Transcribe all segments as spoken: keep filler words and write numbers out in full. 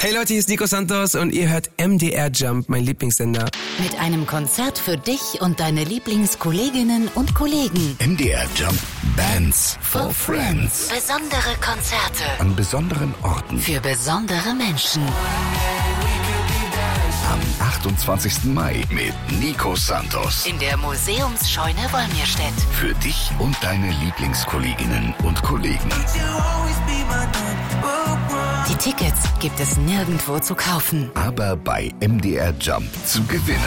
Hey Leute, hier ist Nico Santos und ihr hört M D R Jump, mein Lieblingssender. Mit einem Konzert für dich und deine Lieblingskolleginnen und Kollegen. M D R Jump Bands for Friends. Besondere Konzerte. An besonderen Orten. Für besondere Menschen. Am achtundzwanzigsten Mai mit Nico Santos. In der Museumsscheune Wolmirstedt. Für dich und deine Lieblingskolleginnen und Kollegen. Die Tickets gibt es nirgendwo zu kaufen. Aber bei M D R Jump zu gewinnen.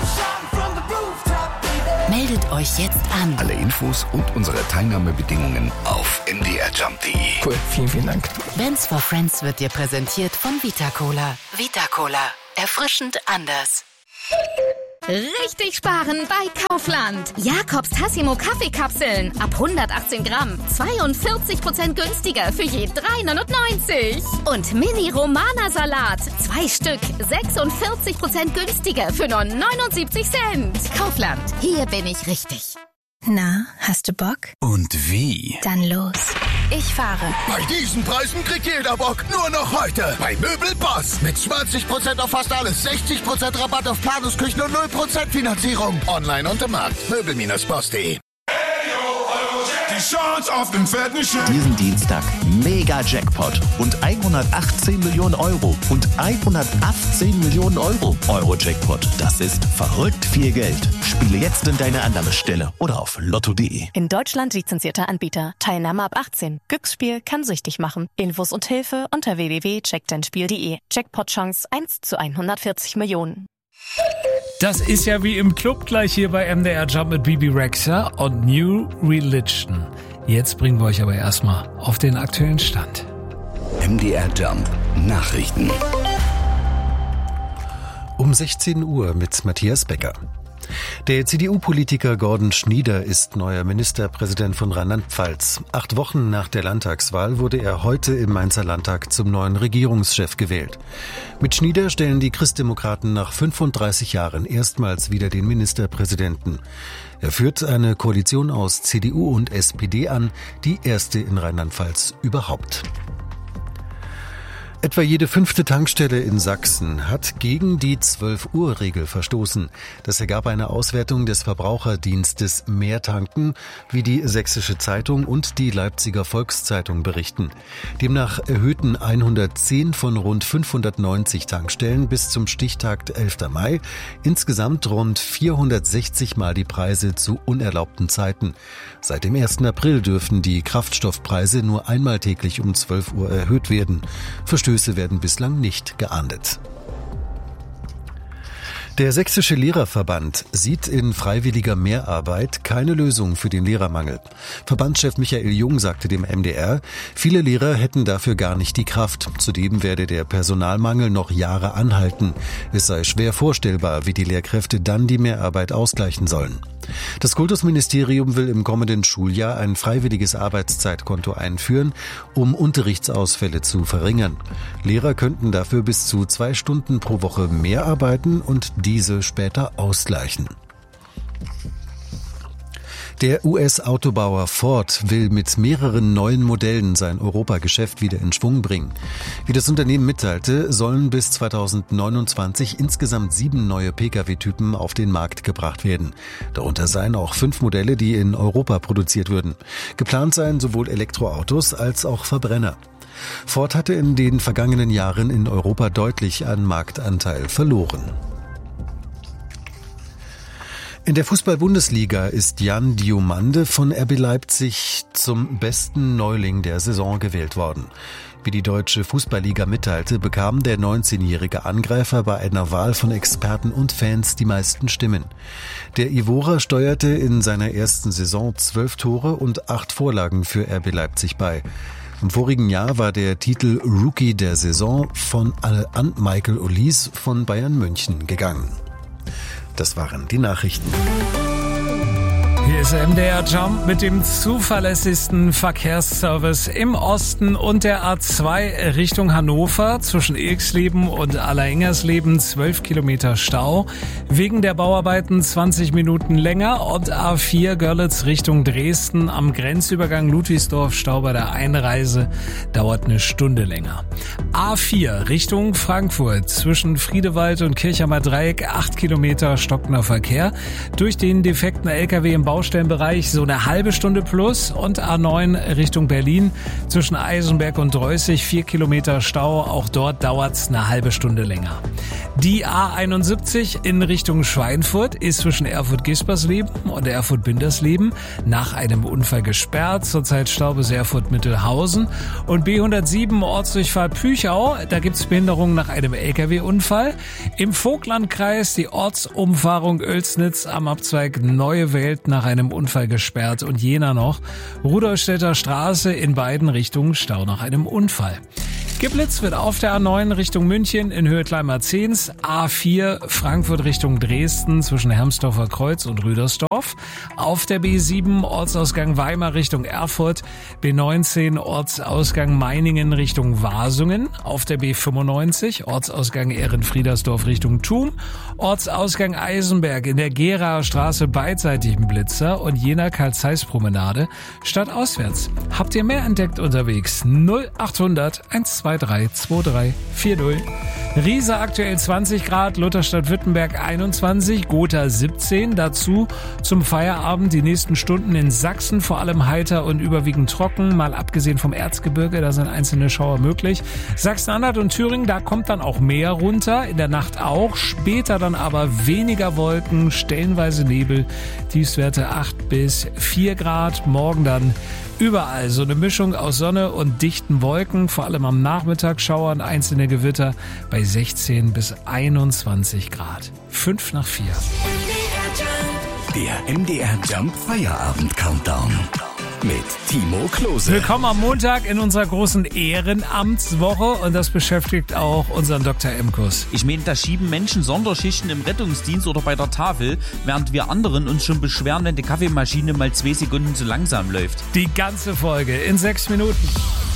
Meldet euch jetzt an. Alle Infos und unsere Teilnahmebedingungen auf m d r jump punkt d e. Cool, vielen, vielen Dank. Bands for Friends wird dir präsentiert von Vita Cola. Vita Cola. Erfrischend anders. Richtig sparen bei Kaufland. Jakobs Tassimo Kaffeekapseln ab hundertachtzehn Gramm. zweiundvierzig Prozent günstiger für je drei neunundneunzig. Und Mini Romana Salat. Zwei Stück. sechsundvierzig Prozent günstiger für nur neunundsiebzig Cent. Kaufland. Hier bin ich richtig. Na, hast du Bock? Und wie? Dann los. Ich fahre. Bei diesen Preisen kriegt jeder Bock. Nur noch heute. Bei Möbelboss. Mit zwanzig Prozent auf fast alles. sechzig Prozent Rabatt auf Planungsküchen und null Prozent Finanzierung. Online und im Markt. Möbel Bindestrich boss punkt de. Die Chance auf den fetten Schein. Diesen Dienstag Mega Jackpot und hundertachtzehn Millionen Euro und hundertachtzehn Millionen Euro. Euro-Jackpot, das ist verrückt viel Geld. Spiele jetzt in deine Annahmestelle oder auf lotto punkt de. In Deutschland lizenzierter Anbieter. Teilnahme ab achtzehn. Glücksspiel kann süchtig machen. Infos und Hilfe unter w w w punkt check dein spiel punkt de. Jackpot-Chance eins zu hundertvierzig Millionen. Das ist ja wie im Club gleich hier bei M D R Jump mit Bibi Rexha und New Religion. Jetzt bringen wir euch aber erstmal auf den aktuellen Stand. M D R Jump Nachrichten. Um sechzehn Uhr mit Matthias Becker. Der C D U-Politiker Gordon Schnieder ist neuer Ministerpräsident von Rheinland-Pfalz. Acht Wochen nach der Landtagswahl wurde er heute im Mainzer Landtag zum neuen Regierungschef gewählt. Mit Schnieder stellen die Christdemokraten nach fünfunddreißig Jahren erstmals wieder den Ministerpräsidenten. Er führt eine Koalition aus C D U und S P D an, die erste in Rheinland-Pfalz überhaupt. Etwa jede fünfte Tankstelle in Sachsen hat gegen die zwölf-Uhr-Regel verstoßen. Das ergab eine Auswertung des Verbraucherdienstes Mehr Tanken, wie die Sächsische Zeitung und die Leipziger Volkszeitung berichten. Demnach erhöhten hundertzehn von rund fünfhundertneunzig Tankstellen bis zum Stichtag elften Mai insgesamt rund vierhundertsechzig Mal die Preise zu unerlaubten Zeiten. Seit dem ersten April dürfen die Kraftstoffpreise nur einmal täglich um zwölf Uhr erhöht werden. Verstöße werden bislang nicht geahndet. Der Sächsische Lehrerverband sieht in freiwilliger Mehrarbeit keine Lösung für den Lehrermangel. Verbandschef Michael Jung sagte dem M D R, viele Lehrer hätten dafür gar nicht die Kraft. Zudem werde der Personalmangel noch Jahre anhalten. Es sei schwer vorstellbar, wie die Lehrkräfte dann die Mehrarbeit ausgleichen sollen. Das Kultusministerium will im kommenden Schuljahr ein freiwilliges Arbeitszeitkonto einführen, um Unterrichtsausfälle zu verringern. Lehrer könnten dafür bis zu zwei Stunden pro Woche mehr arbeiten und diese später ausgleichen. Der U S-Autobauer Ford will mit mehreren neuen Modellen sein Europageschäft wieder in Schwung bringen. Wie das Unternehmen mitteilte, sollen bis zweitausendneunundzwanzig insgesamt sieben neue Pkw-Typen auf den Markt gebracht werden. Darunter seien auch fünf Modelle, die in Europa produziert würden. Geplant seien sowohl Elektroautos als auch Verbrenner. Ford hatte in den vergangenen Jahren in Europa deutlich an Marktanteil verloren. In der Fußball-Bundesliga ist Jan Diomande von R B Leipzig zum besten Neuling der Saison gewählt worden. Wie die Deutsche Fußballliga mitteilte, bekam der neunzehnjährige Angreifer bei einer Wahl von Experten und Fans die meisten Stimmen. Der Ivorer steuerte in seiner ersten Saison zwölf Tore und acht Vorlagen für R B Leipzig bei. Im vorigen Jahr war der Titel Rookie der Saison von an Michael Olise von Bayern München gegangen. Das waren die Nachrichten. Hier ist M D R Jump mit dem zuverlässigsten Verkehrsservice im Osten und der A zwei Richtung Hannover zwischen Ilksleben und Allerengersleben zwölf Kilometer Stau. Wegen der Bauarbeiten zwanzig Minuten länger und A vier Görlitz Richtung Dresden am Grenzübergang Ludwigsdorf Stau bei der Einreise dauert eine Stunde länger. A vier Richtung Frankfurt zwischen Friedewald und Kirchheimer Dreieck, acht Kilometer stockender Verkehr. Durch den defekten L K W im Baustellenbereich so eine halbe Stunde plus. Und A neun Richtung Berlin zwischen Eisenberg und Dreußig, vier Kilometer Stau. Auch dort dauert's eine halbe Stunde länger. Die A einundsiebzig in Richtung Schweinfurt ist zwischen Erfurt-Gispersleben und Erfurt-Bindersleben nach einem Unfall gesperrt. Zurzeit Stau bis Erfurt-Mittelhausen. Und B hundertsieben Ortsdurchfahrt Püchau, da gibt's Behinderungen nach einem L K W-Unfall. Im Vogtlandkreis die Ortsumfahrung Oelsnitz am Abzweig Neue Welt nach einem Unfall gesperrt. Und Jena noch Rudolstädter Straße in beiden Richtungen Stau nach einem Unfall. Geblitzt wird auf der A neun Richtung München in Höhe Kleinmarzens, A vier Frankfurt Richtung Dresden zwischen Hermsdorfer Kreuz und Rüdersdorf, auf der B sieben Ortsausgang Weimar Richtung Erfurt, B neunzehn Ortsausgang Meiningen Richtung Wasungen, auf der B fünfundneunzig Ortsausgang Ehrenfriedersdorf Richtung Thum, Ortsausgang Eisenberg in der Geraer Straße beidseitig im Blitzer und Jena Karl-Zeiss-Promenade stadtauswärts. Habt ihr mehr entdeckt unterwegs? null achthundert eins zwei drei zwei drei vier null. Riesa aktuell zwanzig Grad, Lutherstadt-Württemberg einundzwanzig, Gotha siebzehn. Dazu zum Feierabend die nächsten Stunden in Sachsen vor allem heiter und überwiegend trocken, mal abgesehen vom Erzgebirge, da sind einzelne Schauer möglich. Sachsen-Anhalt und Thüringen, da kommt dann auch mehr runter, in der Nacht auch, später dann aber weniger Wolken, stellenweise Nebel, Tiefstwerte acht bis vier Grad, morgen dann überall so eine Mischung aus Sonne und dichten Wolken, vor allem am Nachmittag schauern einzelne Gewitter bei sechzehn bis einundzwanzig Grad. fünf nach vier. Der M D R Jump Feierabend Countdown mit Timo Klose. Willkommen am Montag in unserer großen Ehrenamtswoche und das beschäftigt auch unseren Doktor Emkus. Ich meine, da schieben Menschen Sonderschichten im Rettungsdienst oder bei der Tafel, während wir anderen uns schon beschweren, wenn die Kaffeemaschine mal zwei Sekunden zu langsam läuft. Die ganze Folge in sechs Minuten.